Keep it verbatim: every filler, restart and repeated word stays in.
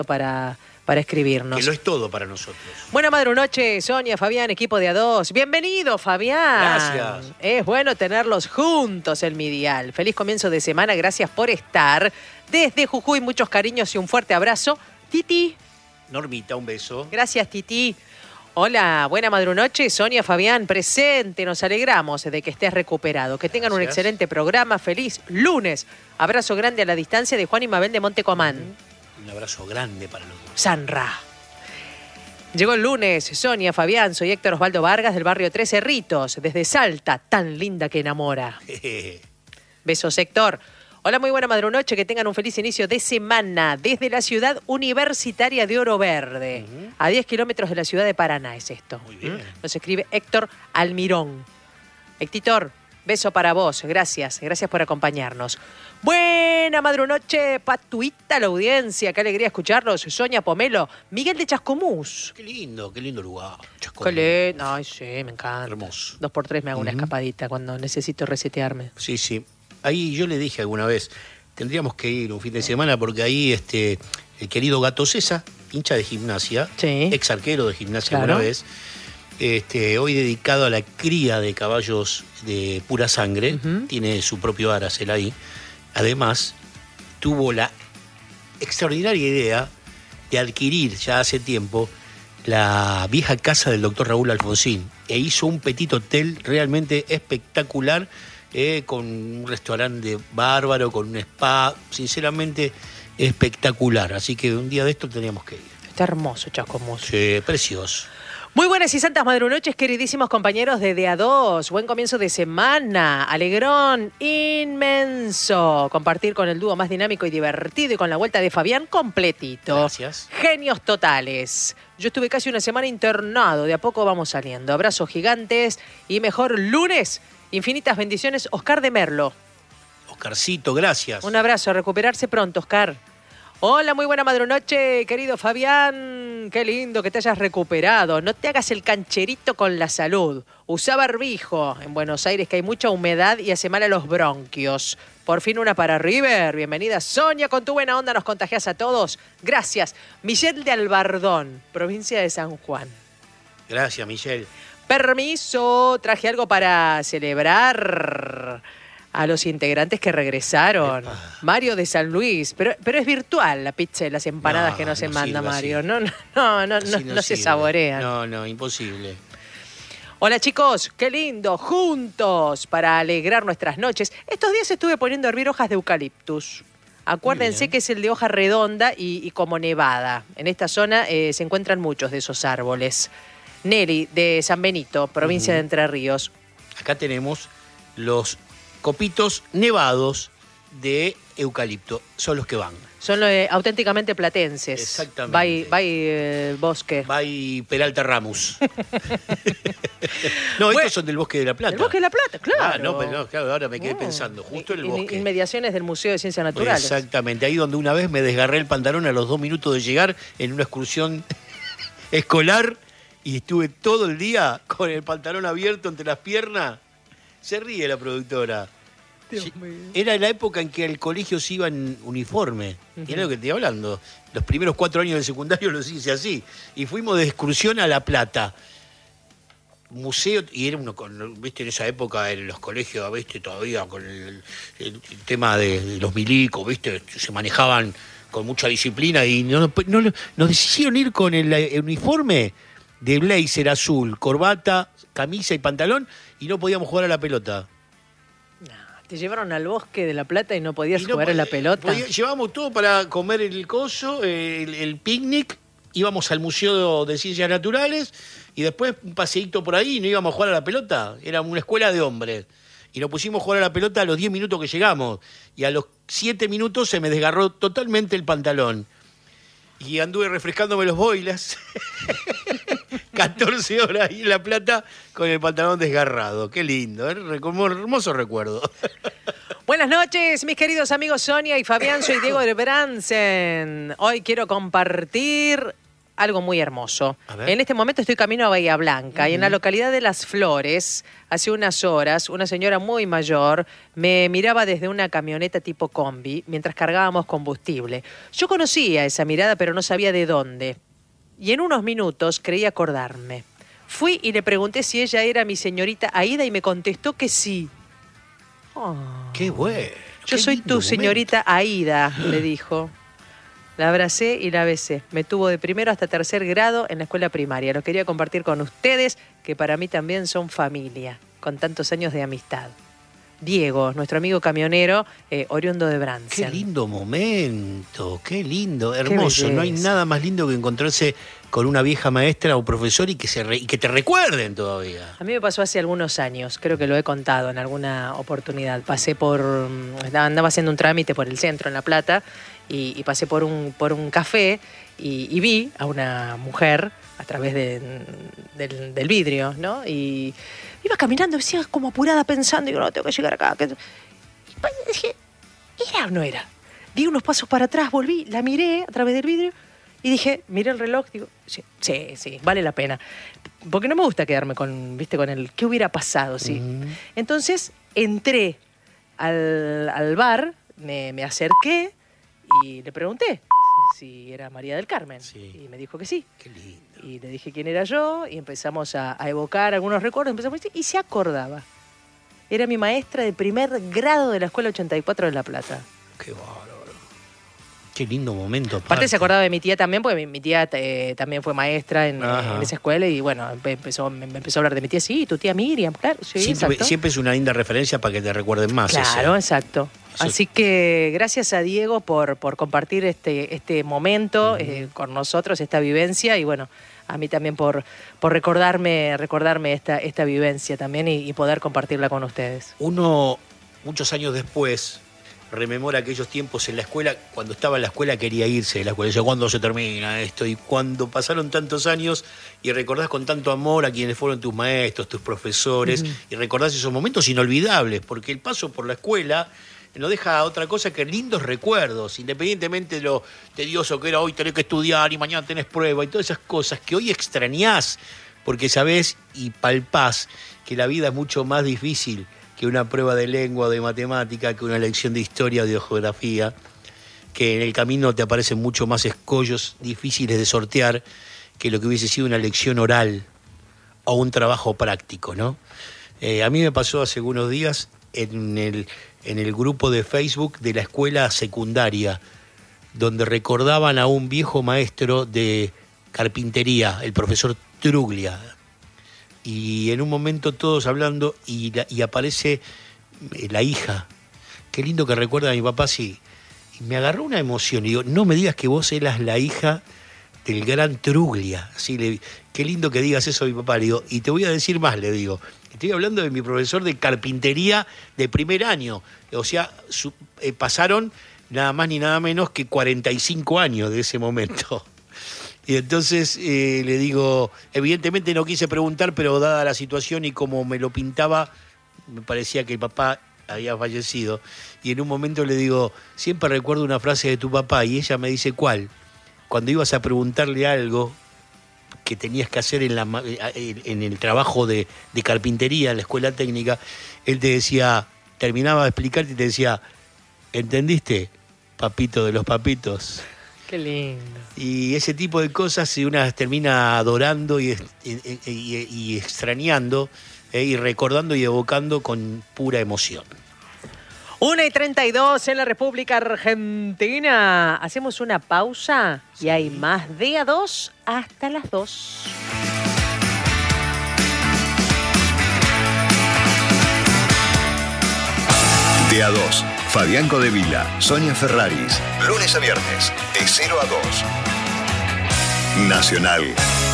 para, para escribirnos. Que lo es todo para nosotros. Buena madre noche, Sonia, Fabián, equipo de A dos. Bienvenido, Fabián. Gracias. Es bueno tenerlos juntos en mi dial. Feliz comienzo de semana, gracias por estar. Desde Jujuy, muchos cariños y un fuerte abrazo. Titi. Normita, un beso. Gracias, Titi. Hola, buena madrunoche, Sonia, Fabián, presente. Nos alegramos de que estés recuperado. Que tengan Gracias. un excelente programa. Feliz lunes. Abrazo grande a la distancia de Juan y Mabel de Montecomán. Un abrazo grande para los dos. Sanra. Llegó el lunes, Sonia, Fabián, soy Héctor Osvaldo Vargas del barrio Tres Cerritos, desde Salta, tan linda que enamora. Besos, Héctor. Hola, muy buena madrunoche, que tengan un feliz inicio de semana desde la ciudad universitaria de Oro Verde. Uh-huh. A diez kilómetros de la ciudad de Paraná es esto. Muy bien. Nos escribe Héctor Almirón. Héctor, beso para vos, gracias, gracias por acompañarnos. Buena madrunoche, patuita la audiencia, qué alegría escucharlos. Sonia Pomelo, Miguel de Chascomús. Qué lindo, qué lindo lugar. Chascomús. Qué lindo, ay sí, me encanta. Hermoso. Dos por tres me hago uh-huh. una escapadita cuando necesito resetearme. Sí, sí. Ahí yo le dije alguna vez, tendríamos que ir un fin de semana porque ahí este el querido Gato César, hincha de Gimnasia, sí. ex arquero de Gimnasia claro. alguna vez, este, hoy dedicado a la cría de caballos de pura sangre, uh-huh. tiene su propio aracel ahí. Además, tuvo la extraordinaria idea de adquirir ya hace tiempo la vieja casa del doctor Raúl Alfonsín e hizo un petit hotel realmente espectacular. Eh, con un restaurante bárbaro, con un spa, sinceramente espectacular. Así que un día de esto teníamos que ir. Está hermoso, Chascomús. Sí, precioso. Muy buenas y santas madrunoches, queridísimos compañeros de D A dos. Buen comienzo de semana. Alegrón inmenso. Compartir con el dúo más dinámico y divertido y con la vuelta de Fabián completito. Gracias. Genios totales. Yo estuve casi una semana internado. De a poco vamos saliendo. Abrazos gigantes y mejor lunes. Infinitas bendiciones, Oscar de Merlo. Oscarcito, gracias. Un abrazo, a recuperarse pronto, Oscar. Hola, muy buena madrunoche, querido Fabián. Qué lindo que te hayas recuperado. No te hagas el cancherito con la salud. Usá barbijo. En Buenos Aires que hay mucha humedad y hace mal a los bronquios. Por fin una para River. Bienvenida, Sonia, con tu buena onda nos contagias a todos. Gracias. Michelle de Albardón, provincia de San Juan. Gracias, Michelle. Permiso, traje algo para celebrar a los integrantes que regresaron. Epa. Mario de San Luis, pero, pero es virtual la pizza y las empanadas no, que nos no manda sirve, Mario. Así. No, no, no, no, no, no, no se saborean. No, no, imposible. Hola chicos, qué lindo, juntos para alegrar nuestras noches. Estos días estuve poniendo a hervir hojas de eucaliptus. Acuérdense que es el de hoja redonda y, y como nevada. En esta zona eh, se encuentran muchos de esos árboles. Nelly, de San Benito, provincia uh-huh. de Entre Ríos. Acá tenemos los copitos nevados de eucalipto. Son los que van. Son eh, auténticamente platenses. Exactamente. Va y, va y eh, bosque. Va y Peralta Ramos. No, bueno, estos son del Bosque de la Plata. ¿El Bosque de la Plata? Claro. Ah, no, pero no, claro, ahora me quedé oh. pensando. Justo en el bosque. Inmediaciones del Museo de Ciencias Naturales. Exactamente. Ahí donde una vez me desgarré el pantalón a los dos minutos de llegar en una excursión escolar. Y estuve todo el día con el pantalón abierto entre las piernas. Se ríe la productora. Dios mío. Era la época en que al colegio se iba en uniforme. Uh-huh. Y era lo que te estoy hablando. Los primeros cuatro años del secundario los hice así. Y fuimos de excursión a La Plata. Museo, y era uno con, viste, en esa época en los colegios, viste, todavía con el, el, el tema de, de los milicos, viste, se manejaban con mucha disciplina y no, no, nos decidieron ir con el, el uniforme de blazer azul, corbata, camisa y pantalón, y no podíamos jugar a la pelota. No, te llevaron al Bosque de la Plata y no podías y no jugar pod- a la pelota. Podía, llevábamos todo para comer el coso, el, el picnic, íbamos al Museo de Ciencias Naturales, y después un paseíto por ahí y no íbamos a jugar a la pelota. Era una escuela de hombres. Y nos pusimos a jugar a la pelota a los diez minutos que llegamos. Y a los siete minutos se me desgarró totalmente el pantalón. Y anduve refrescándome los boilas. catorce horas ahí en La Plata con el pantalón desgarrado. Qué lindo, ¿eh? Como hermoso recuerdo. Buenas noches, mis queridos amigos Sonia y Fabián. Soy Diego de Bransen. Hoy quiero compartir algo muy hermoso. A ver. En este momento estoy camino a Bahía Blanca, Uh-huh. y en la localidad de Las Flores, hace unas horas, una señora muy mayor me miraba desde una camioneta tipo combi mientras cargábamos combustible. Yo conocía esa mirada, pero no sabía de dónde. Y en unos minutos creí acordarme. Fui y le pregunté si ella era mi señorita Aida y me contestó que sí. Oh. Qué bueno. Yo qué soy lindo tu momento. señorita Aida, le dijo. La abracé y la besé. Me tuvo de primero hasta tercer grado en la escuela primaria. Lo quería compartir con ustedes, que para mí también son familia, con tantos años de amistad. Diego, nuestro amigo camionero, eh, oriundo de Qué Bransen. lindo momento, qué lindo, hermoso. No hay belleza. nada más lindo que encontrarse con una vieja maestra o profesor y que, se re- y que te recuerden todavía. A mí me pasó hace algunos años, creo que lo he contado en alguna oportunidad. Pasé por, mm, andaba haciendo un trámite por el centro en La Plata y, y pasé por un, por un café y, y vi a una mujer a través de- del, del vidrio, ¿no? Y iba caminando, decía como apurada pensando, y digo, no, tengo que llegar acá. que- Y pa- dije, ¿era o no era? Di unos pasos para atrás, volví, la miré a través del vidrio y dije, miré el reloj, digo, sí, sí, sí, vale la pena. Porque no me gusta quedarme con, viste, con el qué hubiera pasado, sí. Mm. Entonces entré al, al bar, me, me acerqué y le pregunté si era María del Carmen. Sí. Y me dijo que sí. Qué lindo. Y le dije quién era yo y empezamos a, a evocar algunos recuerdos, empezamos a decir, y se acordaba. Era mi maestra de primer grado de la Escuela ochenta y cuatro de La Plata. Qué bárbaro. Qué lindo momento. Aparte se acordaba de mi tía también, porque mi, mi tía eh, también fue maestra en, Ajá. en esa escuela y bueno, empe- empezó, me, me empezó a hablar de mi tía. Sí, tu tía Miriam, claro, sí, Siempre, exacto. siempre es una linda referencia para que te recuerden más. Claro, ese. exacto. Eso- Así que gracias a Diego por, por compartir este, este momento eh, con nosotros, esta vivencia, y bueno, a mí también por, por recordarme, recordarme esta, esta vivencia también y, y poder compartirla con ustedes. Uno, muchos años después, rememora aquellos tiempos en la escuela. Cuando estaba en la escuela quería irse de la escuela. Decía, ¿cuándo se termina esto? Y cuando pasaron tantos años y recordás con tanto amor a quienes fueron tus maestros, tus profesores, Ujú. y recordás esos momentos inolvidables, porque el paso por la escuela no deja otra cosa que lindos recuerdos, independientemente de lo tedioso que era hoy tener que estudiar y mañana tenés prueba y todas esas cosas que hoy extrañás, porque sabés y palpás que la vida es mucho más difícil que una prueba de lengua o de matemática, que una lección de historia o de geografía, que en el camino te aparecen mucho más escollos difíciles de sortear que lo que hubiese sido una lección oral o un trabajo práctico, ¿no? Eh, a mí me pasó hace unos días en el, en el grupo de Facebook de la escuela secundaria, donde recordaban a un viejo maestro de carpintería, el profesor Truglia. Y en un momento todos hablando y, la- y aparece eh, la hija. Qué lindo que recuerda a mi papá, sí. Y me agarró una emoción y digo, no me digas que vos eras la hija del gran Truglia. Así le, qué lindo que digas eso a mi papá. Le digo, y te voy a decir más, le digo. Estoy hablando de mi profesor de carpintería de primer año. O sea, su- eh, pasaron nada más ni nada menos que cuarenta y cinco años de ese momento. Y entonces eh, le digo, evidentemente no quise preguntar, pero dada la situación y como me lo pintaba, me parecía que el papá había fallecido. Y en un momento le digo, siempre recuerdo una frase de tu papá, y ella me dice, ¿cuál? Cuando ibas a preguntarle algo que tenías que hacer en, la, ma- en el trabajo de, de carpintería, en la escuela técnica, él te decía, terminaba de explicarte y te decía, ¿entendiste, papito de los papitos? Qué lindo. Y ese tipo de cosas si una las termina adorando y, y- y- y extrañando, eh, y recordando y evocando con pura emoción. una y treinta y dos en la República Argentina. Hacemos una pausa y hay más de A dos hasta las dos. De A dos, Fabián Codevila, Sonia Ferraris. Lunes a viernes, de cero a dos. Nacional